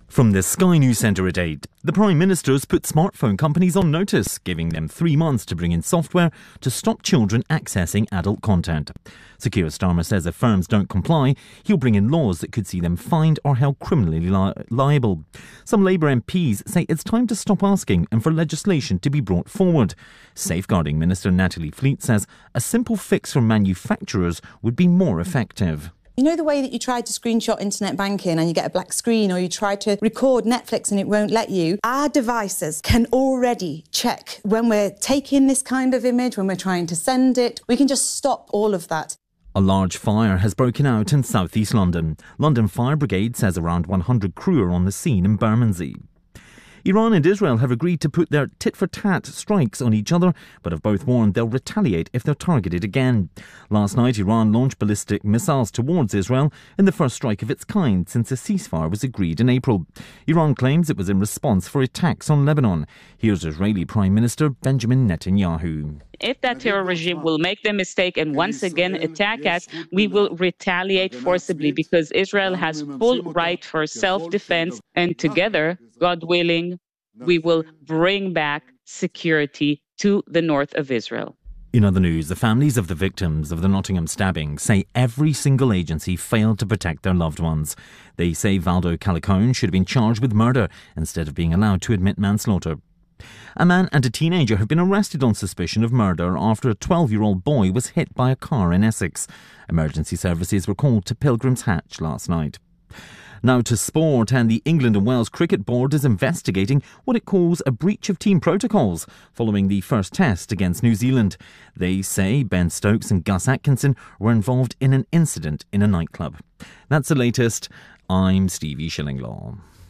From the Sky News Centre at 8, the Prime Minister has put smartphone companies on notice, giving them 3 months to bring in software to stop children accessing adult content. Sir Keir Starmer says if firms don't comply, he'll bring in laws that could see them fined or held criminally liable. Some Labour MPs say it's time to stop asking and for legislation to be brought forward. Safeguarding Minister Natalie Fleet says a simple fix for manufacturers would be more effective. You know the way that you try to screenshot internet banking and you get a black screen, or you try to record Netflix and it won't let you? Our devices can already check when we're taking this kind of image, when we're trying to send it. We can just stop all of that. A large fire has broken out in southeast London. London Fire Brigade says around 100 crew are on the scene in Bermondsey. Iran and Israel have agreed to put their tit-for-tat strikes on each other, but have both warned they'll retaliate if they're targeted again. Last night, Iran launched ballistic missiles towards Israel in the first strike of its kind since a ceasefire was agreed in April. Iran claims it was in response for attacks on Lebanon. Here's Israeli Prime Minister Benjamin Netanyahu. If that terror regime will make the mistake and once again attack us, we will retaliate forcibly, because Israel has full right for self-defense, and together, God willing, we will bring back security to the north of Israel. In other news, the families of the victims of the Nottingham stabbing say every single agency failed to protect their loved ones. They say Valdo Callicone should have been charged with murder instead of being allowed to admit manslaughter. A man and a teenager have been arrested on suspicion of murder after a 12-year-old boy was hit by a car in Essex. Emergency services were called to Pilgrim's Hatch last night. Now to sport, and the England and Wales Cricket Board is investigating what it calls a breach of team protocols following the first test against New Zealand. They say Ben Stokes and Gus Atkinson were involved in an incident in a nightclub. That's the latest. I'm Stevie Shillinglaw.